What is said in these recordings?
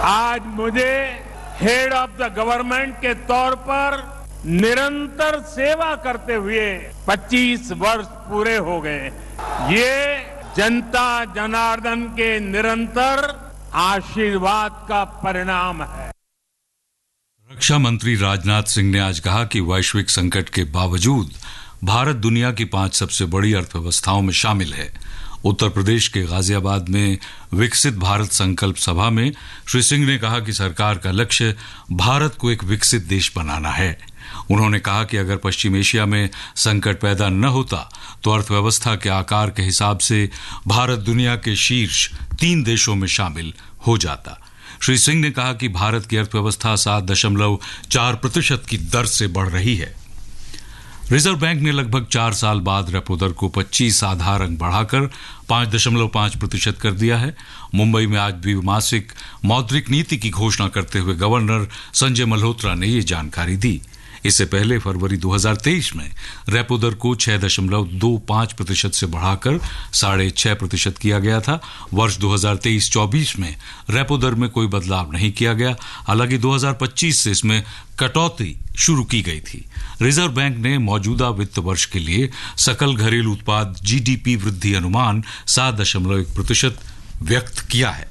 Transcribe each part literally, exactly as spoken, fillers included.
आज मुझे head of the government के तौर पर निरंतर सेवा करते हुए पच्चीस वर्ष पूरे हो गए। ये जनता जनार्दन के निरंतर आशीर्वाद का परिणाम है। रक्षा मंत्री राजनाथ सिंह ने आज कहा कि वैश्विक संकट के बावजूद भारत दुनिया की पांच सबसे बड़ी अर्थव्यवस्थाओं में शामिल है। उत्तर प्रदेश के गाजियाबाद में विकसित भारत संकल्प सभा में श्री सिंह ने कहा कि सरकार का लक्ष्य भारत को एक विकसित देश बनाना है। उन्होंने कहा कि अगर पश्चिम एशिया में संकट पैदा न होता तो अर्थव्यवस्था के आकार के हिसाब से भारत दुनिया के शीर्ष तीन देशों में शामिल हो जाता। श्री सिंह ने कहा कि भारत की अर्थव्यवस्था सात दशमलव चार प्रतिशत की दर से बढ़ रही है। रिजर्व बैंक ने लगभग चार साल बाद रेपो दर को पच्चीस आधार अंक बढ़ाकर पांच दशमलव पांच प्रतिशत कर दिया है। मुंबई में आज द्विमासिक मौद्रिक नीति की घोषणा करते हुए गवर्नर संजय मल्होत्रा ने ये जानकारी दी। इससे पहले फरवरी दो हज़ार तेईस में रेपो दर को छह दशमलव दो पांच प्रतिशत से बढ़ाकर साढ़े छह प्रतिशत किया गया था। वर्ष दो हज़ार तेईस चौबीस में रेपो दर में कोई बदलाव नहीं किया गया। हालांकि दो हज़ार पच्चीस से इसमें कटौती शुरू की गई थी। रिजर्व बैंक ने मौजूदा वित्त वर्ष के लिए सकल घरेलू उत्पाद जीडीपी वृद्धि अनुमान सात दशमलव एक प्रतिशत व्यक्त किया है।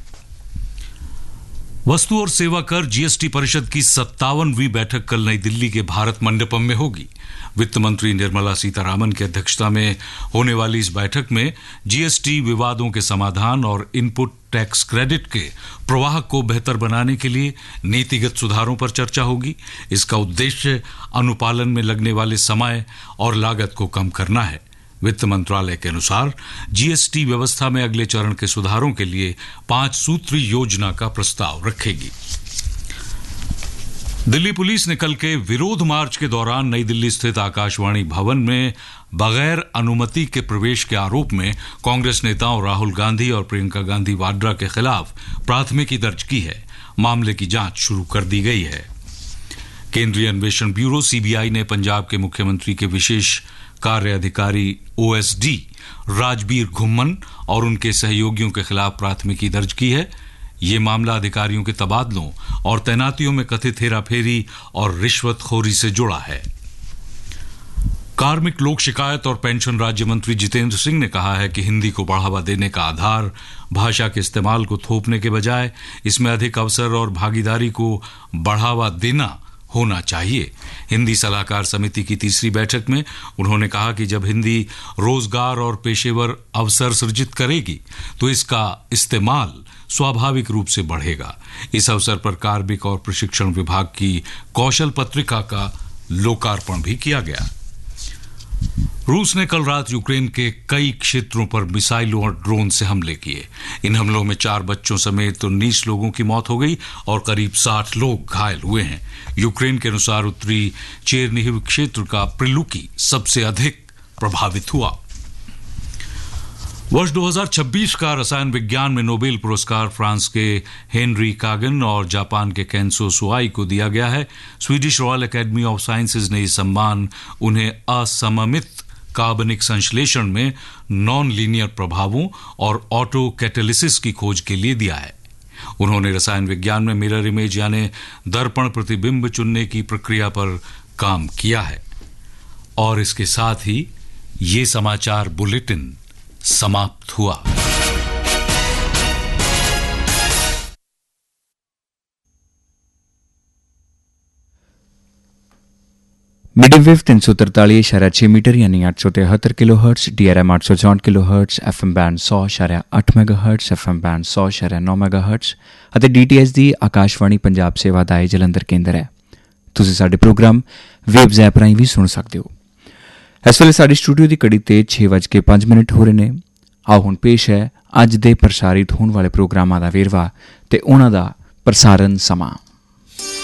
वस्तु और सेवा कर जीएसटी परिषद की सत्तावनवीं बैठक कल नई दिल्ली के भारत मंडपम में होगी। वित्त मंत्री निर्मला सीतारामन की अध्यक्षता में होने वाली इस बैठक में जीएसटी विवादों के समाधान और इनपुट टैक्स क्रेडिट के प्रवाह को बेहतर बनाने के लिए नीतिगत सुधारों पर चर्चा होगी। इसका उद्देश्य अनुपालन में लगने वाले समय और लागत को कम करना है। वित्त मंत्रालय के अनुसार जीएसटी व्यवस्था में अगले चरण के सुधारों के लिए पांच सूत्री योजना का प्रस्ताव रखेगी। दिल्ली पुलिस ने कल के विरोध मार्च के दौरान नई दिल्ली स्थित आकाशवाणी भवन में बगैर अनुमति के प्रवेश के आरोप में कांग्रेस नेताओं राहुल गांधी और प्रियंका गांधी वाड्रा के खिलाफ प्राथमिकी दर्ज की है। मामले की जांच शुरू कर दी गई है। केंद्रीय अन्वेषण ब्यूरो सीबीआई ने पंजाब के मुख्यमंत्री के विशेष कार्य अधिकारी ओएसडी राजबीर घुम्मन और उनके सहयोगियों के खिलाफ प्राथमिकी दर्ज की है। ये मामला अधिकारियों के तबादलों और तैनातियों में कथित हेराफेरी और रिश्वतखोरी से जुड़ा है। कार्मिक लोक शिकायत और पेंशन राज्य मंत्री जितेंद्र सिंह ने कहा है कि हिंदी को बढ़ावा देने का आधार भाषा के इस्तेमाल को थोपने के बजाय इसमें अधिक अवसर और भागीदारी को बढ़ावा देना होना चाहिए। हिंदी सलाहकार समिति की तीसरी बैठक में उन्होंने कहा कि जब हिंदी रोजगार और पेशेवर अवसर सृजित करेगी तो इसका इस्तेमाल स्वाभाविक रूप से बढ़ेगा। इस अवसर पर कार्मिक और प्रशिक्षण विभाग की कौशल पत्रिका का लोकार्पण भी किया गया। रूस ने कल रात यूक्रेन के कई क्षेत्रों पर मिसाइलों और ड्रोन से हमले किए। इन हमलों में चार बच्चों समेत उन्नीस लोगों की मौत हो गई और करीब साठ लोग घायल हुए हैं। यूक्रेन के अनुसार उत्तरी चेरनिहिव क्षेत्र का प्रिलुकी सबसे अधिक प्रभावित हुआ। वर्ष दो हज़ार छब्बीस का रसायन विज्ञान में नोबेल पुरस्कार फ्रांस के हेनरी कागन और जापान के केंसो सुआई को दिया गया है। Swedish royal academy of sciences ने यह सम्मान उन्हें असममित कार्बनिक संश्लेषण में नॉन लीनियर प्रभावों और ऑटो कैटेलिसिस की खोज के लिए दिया है। उन्होंने रसायन विज्ञान में मिरर इमेज यानी दर्पण प्रतिबिंब चुनने की प्रक्रिया पर काम किया है। और इसके साथ ही ये समाचार बुलेटिन समाप्त हुआ। मीडियम वेव तीन सौ तरतालीस इशारा छह मीटर यानी आठ सौ तिहत्तर किलो हर्ट्स, डीआरएम आठ सौ चौंठ किलो हर्ट्स, एफएम बैंड सौ इशारा आठ मेगा हर्ट्स, एफएम बैंड सौ इशारा नौ मेगा हर्ट्स ਅਤੇ ਡੀਟੀਐਚ ਦੀ ਆਕਾਸ਼ਵਾਣੀ ਪੰਜਾਬ ਸੇਵਾ ਦਾ ਇਹ ਜਲੰਧਰ ਕੇਂਦਰ ਹੈ। ਤੁਸੀਂ ਸਾਡੇ ਪ੍ਰੋਗਰਾਮ ਵੇਵਜ਼ ਐਪ ਰਾਹੀਂ ਵੀ ਸੁਣ ਸਕਦੇ ਹੋ। ਇਸ ਵੇਲੇ ਸਾਡੀ ਸਟੂਡੀਓ ਦੀ ਘੜੀ ਤੇ ਛੇ ਵੱਜ ਕੇ ਪੰਜ ਮਿੰਟ ਹੋ ਰਹੇ ਨੇ। ਆਓ ਹੁਣ ਪੇਸ਼ ਹੈ ਅੱਜ ਦੇ ਪ੍ਰਸਾਰਿਤ ਹੋਣ ਵਾਲੇ ਪ੍ਰੋਗਰਾਮਾਂ ਦਾ ਵੇਰਵਾ ਤੇ ਉਹਨਾਂ ਦਾ ਪ੍ਰਸਾਰਣ ਸਮਾਂ।